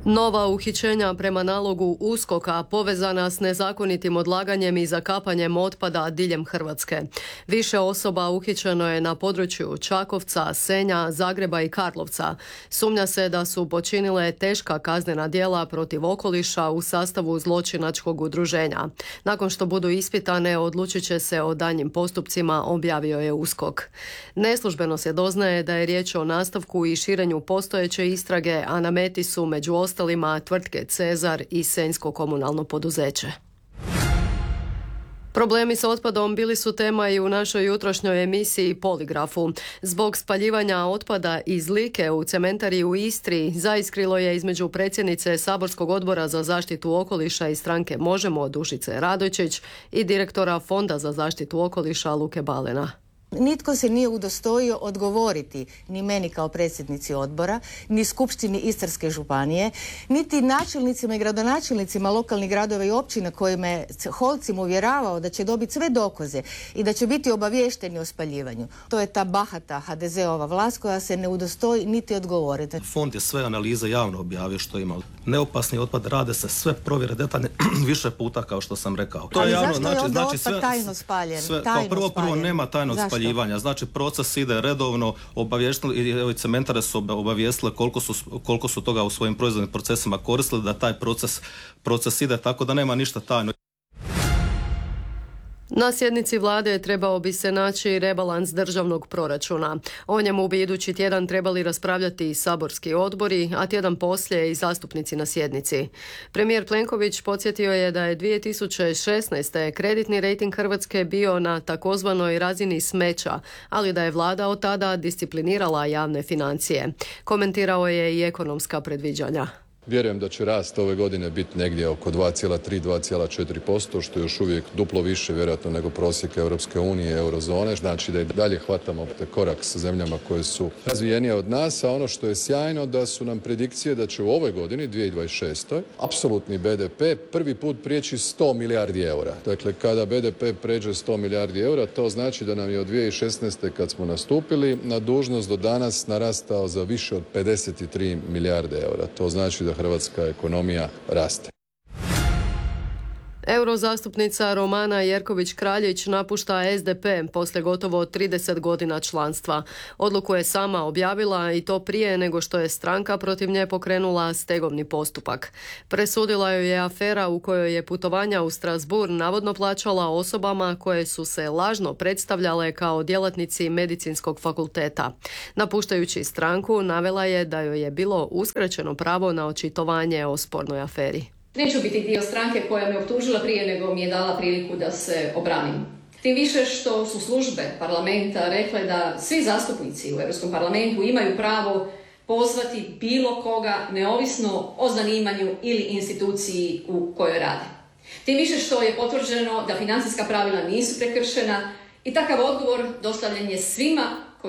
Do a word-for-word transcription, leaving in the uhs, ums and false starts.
Nova uhićenja prema nalogu USKOK-a povezana s nezakonitim odlaganjem i zakapanjem otpada diljem Hrvatske. Više osoba uhićeno je na području Čakovca, Senja, Zagreba i Karlovca. Sumnja se da su počinile teška kaznena djela protiv okoliša u sastavu zločinačkog udruženja. Nakon što budu ispitane, odlučit će se o daljnjim postupcima, objavio je USKOK. Neslužbeno se doznaje da je riječ o nastavku i širenju postojeće istrage, a na meti su među ostalima tvrtke Cezar i Senjsko komunalno poduzeće. Problemi s otpadom bili su tema i u našoj jutrošnjoj emisiji Poligrafu. Zbog spaljivanja otpada iz Like u cementariji u Istri zaiskrilo je između predsjednice Saborskog odbora za zaštitu okoliša i stranke Možemo Dušice Radojčić i direktora Fonda za zaštitu okoliša Luke Balena. Nitko se nije udostojio odgovoriti ni meni kao predsjednici odbora, ni Skupštini Istarske županije, niti načelnicima i gradonačelnicima lokalnih gradova i općina kojima je Holcim uvjeravao da će dobiti sve dokaze i da će biti obaviješteni o spaljivanju. To je ta bahata ha de ze ova vlast koja se ne udostoji niti odgovoriti. Fond je sve analize javno objavio što ima. Neopasni otpad rade se sve provjere detaljne više puta kao što sam rekao. To je javno, zašto je onda otpad sve, tajno spaljen? Sve, tajno kao prvo, prvo nema tajnog Zašto? spaljivanja. Znači proces ide redovno, obavještili i cementare su obavijestile koliko su, koliko su toga u svojim proizvodnim procesima koristili da taj proces, proces ide, tako da nema ništa tajno. Na sjednici vlade trebao bi se naći rebalans državnog proračuna. O njemu bi idući tjedan trebali raspravljati i saborski odbori, a tjedan poslije i zastupnici na sjednici. Premijer Plenković podsjetio je da je dvije tisuće šesnaeste. kreditni rejting Hrvatske bio na takozvanoj razini smeća, ali da je vlada od tada disciplinirala javne financije. Komentirao je i ekonomska predviđanja. Vjerujem da će rast ove godine biti negdje oko dva zarez tri do dva zarez četiri posto, što je još uvijek duplo više vjerojatno nego prosjek Europske unije i eurozone. Znači da i dalje hvatamo te korak sa zemljama koje su razvijenije od nas, a ono što je sjajno da su nam predikcije da će u ovoj godini, dvije tisuće dvadeset šeste. apsolutni be de pe prvi put prijeći sto milijardi eura. Dakle, kada be de pe pređe sto milijardi eura, to znači da nam je od dvije tisuće šesnaeste. kad smo nastupili na dužnost do danas narastao za više od pedeset tri milijarde eura. To znači da hrvatska ekonomija raste. Eurozastupnica Romana Jerković-Kraljić napušta es de pe poslije gotovo trideset godina članstva. Odluku je sama objavila i to prije nego što je stranka protiv nje pokrenula stegovni postupak. Presudila joj je afera u kojoj je putovanja u Strasbourg navodno plaćala osobama koje su se lažno predstavljale kao djelatnici medicinskog fakulteta. Napuštajući stranku navela je da joj je bilo uskraćeno pravo na očitovanje o spornoj aferi. Neću biti dio stranke koja me optužila prije nego mi je dala priliku da se obranim. Tim više što su službe parlamenta rekle da svi zastupnici u Europskom parlamentu imaju pravo pozvati bilo koga neovisno o zanimanju ili instituciji u kojoj rade. Tim više što je potvrđeno da financijska pravila nisu prekršena i takav odgovor dostavljen je svima